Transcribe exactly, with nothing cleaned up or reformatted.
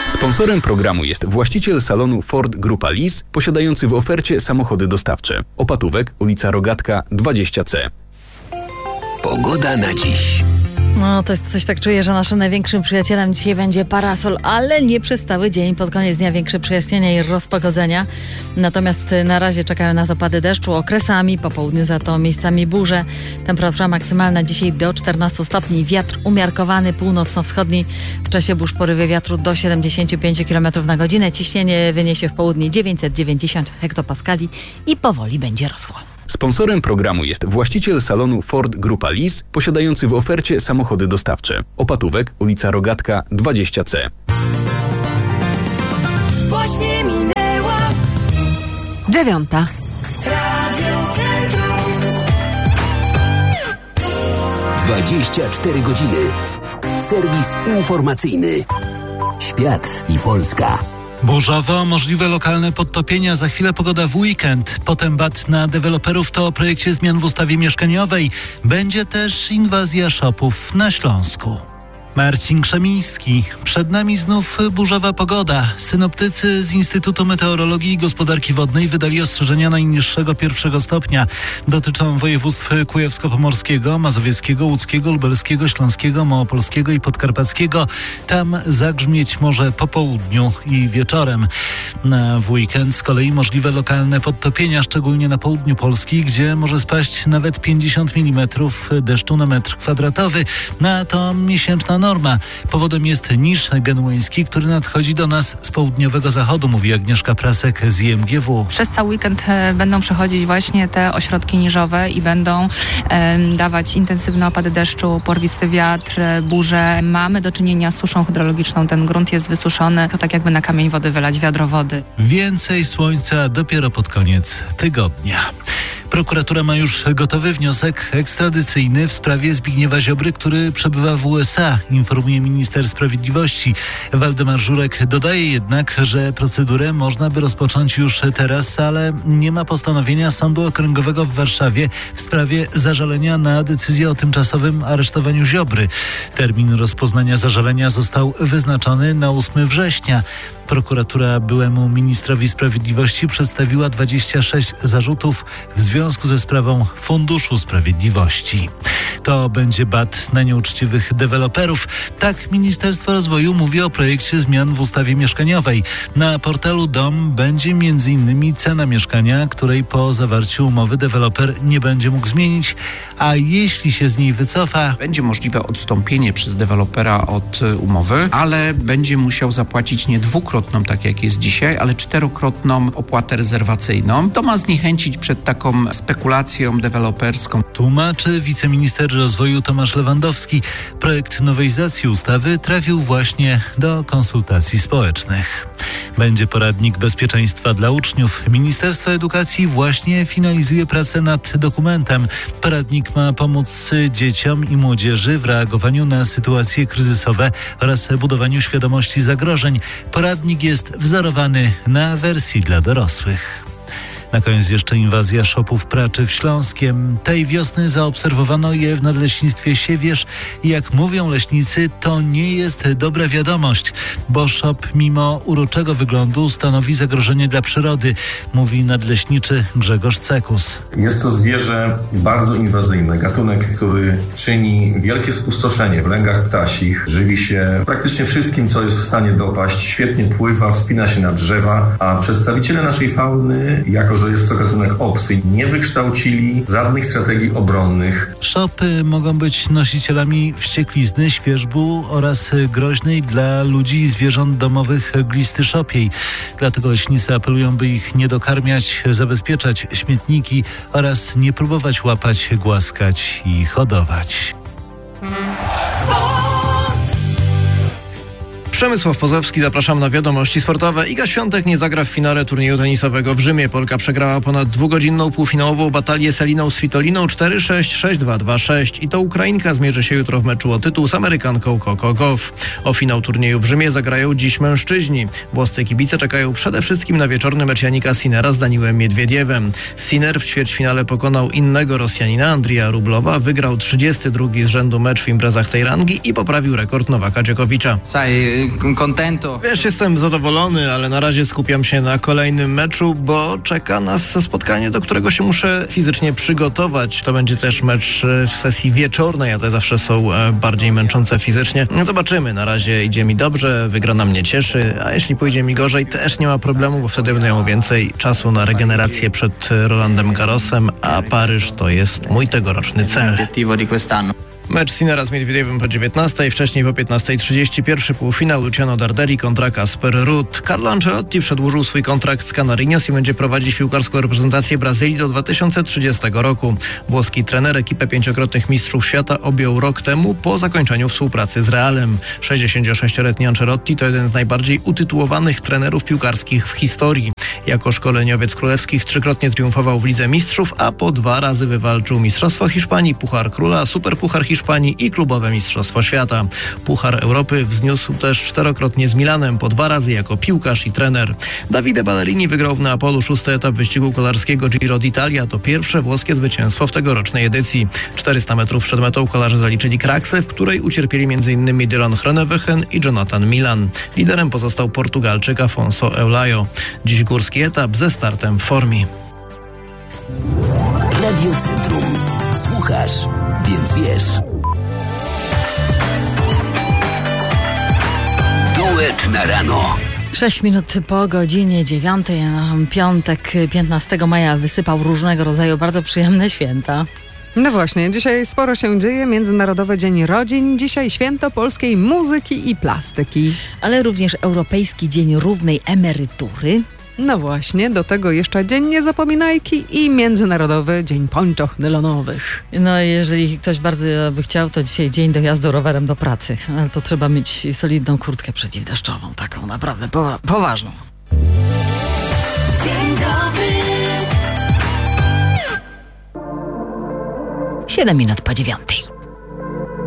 Sponsorem programu jest właściciel salonu Ford Grupa Lis, posiadający w ofercie samochody dostawcze. Opatówek, ulica Rogatka dwadzieścia C. Pogoda na dziś. No, to jest coś tak czuję, że naszym największym przyjacielem dzisiaj będzie parasol, ale nie przez cały dzień. Pod koniec dnia większe przejaśnienia i rozpogodzenia. Natomiast na razie czekają nas opady deszczu okresami, po południu za to miejscami burze. Temperatura maksymalna dzisiaj do czternastu stopni. Wiatr umiarkowany, północno-wschodni. W czasie burz porywy wiatru do siedemdziesięciu pięciu kilometrów na godzinę. Ciśnienie wyniesie w południe dziewięćset dziewięćdziesiąt hektopaskali i powoli będzie rosło. Sponsorem programu jest właściciel salonu Ford Grupa Lis, posiadający w ofercie samochody dostawcze. Opatówek, ulica Rogatka dwadzieścia C. Właśnie minęła dziewiąta. Radio Centrum. dwadzieścia cztery godziny. Serwis informacyjny. Świat i Polska. Burzowo, możliwe lokalne podtopienia, za chwilę pogoda w weekend. Potem bat na deweloperów to o projekcie zmian w ustawie mieszkaniowej. Będzie też inwazja szopów na Śląsku. Marcin Krzemiński. Przed nami znów burzowa pogoda. Synoptycy z Instytutu Meteorologii i Gospodarki Wodnej wydali ostrzeżenia najniższego pierwszego stopnia. Dotyczą województw kujawsko-pomorskiego, mazowieckiego, łódzkiego, lubelskiego, śląskiego, małopolskiego i podkarpackiego. Tam zagrzmieć może po południu i wieczorem. Na w weekend z kolei możliwe lokalne podtopienia, szczególnie na południu Polski, gdzie może spaść nawet pięćdziesiąt milimetrów deszczu na metr kwadratowy. Na to miesięczna norma. Powodem jest niż genueński, który nadchodzi do nas z południowego zachodu, mówi Agnieszka Prasek z I M G W. Przez cały weekend e, będą przechodzić właśnie te ośrodki niżowe i będą e, dawać intensywne opady deszczu, porwisty wiatr, e, burze. Mamy do czynienia z suszą hydrologiczną. Ten grunt jest wysuszony. To tak jakby na kamień wody wylać wiadro wody. Więcej słońca dopiero pod koniec tygodnia. Prokuratura ma już gotowy wniosek ekstradycyjny w sprawie Zbigniewa Ziobry, który przebywa w U S A, informuje minister sprawiedliwości. Waldemar Żurek dodaje jednak, że procedurę można by rozpocząć już teraz, ale nie ma postanowienia Sądu Okręgowego w Warszawie w sprawie zażalenia na decyzję o tymczasowym aresztowaniu Ziobry. Termin rozpoznania zażalenia został wyznaczony na ósmego września. Prokuratura byłemu ministrowi sprawiedliwości przedstawiła dwadzieścia sześć zarzutów w związku ze sprawą Funduszu Sprawiedliwości. To będzie bat na nieuczciwych deweloperów. Tak Ministerstwo Rozwoju mówi o projekcie zmian w ustawie mieszkaniowej. Na portalu Dom będzie między innymi cena mieszkania, której po zawarciu umowy deweloper nie będzie mógł zmienić, a jeśli się z niej wycofa, będzie możliwe odstąpienie przez dewelopera od umowy, ale będzie musiał zapłacić nie dwukrotną, tak jak jest dzisiaj, ale czterokrotną opłatę rezerwacyjną. To ma zniechęcić przed taką spekulacją deweloperską. Tłumaczy wiceminister rozwoju Tomasz Lewandowski. Projekt nowelizacji ustawy trafił właśnie do konsultacji społecznych. Będzie poradnik bezpieczeństwa dla uczniów. Ministerstwo Edukacji właśnie finalizuje pracę nad dokumentem. Poradnik ma pomóc dzieciom i młodzieży w reagowaniu na sytuacje kryzysowe oraz budowaniu świadomości zagrożeń. Poradnik jest wzorowany na wersji dla dorosłych. Na koniec jeszcze inwazja szopów praczy w Śląskiem. Tej wiosny zaobserwowano je w nadleśnictwie Siewierz i jak mówią leśnicy, to nie jest dobra wiadomość, bo szop mimo uroczego wyglądu stanowi zagrożenie dla przyrody, mówi nadleśniczy Grzegorz Cekus. Jest to zwierzę bardzo inwazyjne, gatunek, który czyni wielkie spustoszenie w lęgach ptasich, żywi się praktycznie wszystkim, co jest w stanie dopaść, świetnie pływa, wspina się na drzewa, a przedstawiciele naszej fauny, jako że jest to gatunek obcy, nie wykształcili żadnych strategii obronnych. Szopy mogą być nosicielami wścieklizny, świerzbu oraz groźnej dla ludzi i zwierząt domowych glisty szopiej. Dlatego leśnicy apelują, by ich nie dokarmiać, zabezpieczać śmietniki oraz nie próbować łapać, głaskać i hodować. Przemysław Pozowski, zapraszam na wiadomości sportowe. Iga Świątek nie zagra w finale turnieju tenisowego w Rzymie. Polka przegrała ponad dwugodzinną półfinałową batalię z Eliną Svitoliną cztery sześć, sześć dwa, dwa sześć i to Ukrainka zmierzy się jutro w meczu o tytuł z Amerykanką Coco Gauff. O finał turnieju w Rzymie zagrają dziś mężczyźni. Włoscy kibice czekają przede wszystkim na wieczorny mecz Janika Sinnera z Daniłem Miedwiediewem. Sinner w ćwierćfinale pokonał innego Rosjanina, Andrija Rublowa, wygrał trzydziesty drugi z rzędu mecz w imprezach tej rangi i poprawił rekord Nowaka Dżokowicza. contento. Wiesz, jestem zadowolony, ale na razie skupiam się na kolejnym meczu, bo czeka nas spotkanie, do którego się muszę fizycznie przygotować. To będzie też mecz w sesji wieczornej, a te zawsze są bardziej męczące fizycznie. Zobaczymy, na razie idzie mi dobrze, wygrana mnie cieszy, a jeśli pójdzie mi gorzej, też nie ma problemu, bo wtedy będę miał więcej czasu na regenerację przed Rolandem Garrosem, a Paryż to jest mój tegoroczny cel. Mecz Sinnera z Miedwiediewem po dziewiętnastej, wcześniej po piętnastej trzydzieści. Pierwszy półfinał Luciano Darderi kontra Kasper Ruud. Carlo Ancelotti przedłużył swój kontrakt z Canarinos i będzie prowadzić piłkarską reprezentację Brazylii do dwa tysiące trzydziestego roku. Włoski trener ekipę pięciokrotnych mistrzów świata objął rok temu po zakończeniu współpracy z Realem. sześćdziesięciosześcioletni Ancelotti to jeden z najbardziej utytułowanych trenerów piłkarskich w historii. Jako szkoleniowiec królewskich trzykrotnie triumfował w Lidze Mistrzów, a po dwa razy wywalczył Mistrzostwo Hiszpanii, Puchar Króla, Superpuchar Hiszpanii i Klubowe Mistrzostwo Świata. Puchar Europy wzniósł też czterokrotnie z Milanem, po dwa razy jako piłkarz i trener. Davide Ballerini wygrał w Neapolu szósty etap wyścigu kolarskiego Giro d'Italia. To pierwsze włoskie zwycięstwo w tegorocznej edycji. czterysta metrów przed metą kolarze zaliczyli kraksę, w której ucierpieli m.in. Dylan Groenewegen i Jonathan Milan. Liderem pozostał Portugalczyk Afonso Eulaio. Dziś górski etap ze startem w Formie. Radio Centrum. Słuchasz, więc wiesz. Duet na rano. Sześć minut po godzinie dziewiątej na piątek piętnastego maja wysypał różnego rodzaju bardzo przyjemne święta. No właśnie, dzisiaj sporo się dzieje. Międzynarodowy Dzień Rodzin, dzisiaj święto polskiej muzyki i plastyki. Ale również Europejski Dzień Równej Emerytury. No właśnie, do tego jeszcze Dzień Niezapominajki i Międzynarodowy Dzień Pończoch Nylonowych. No jeżeli ktoś bardzo by chciał, to dzisiaj dzień dojazdu rowerem do pracy. Ale to trzeba mieć solidną kurtkę przeciwdeszczową, taką naprawdę powa- poważną. Dzień dobry. Siedem minut po dziewiątej.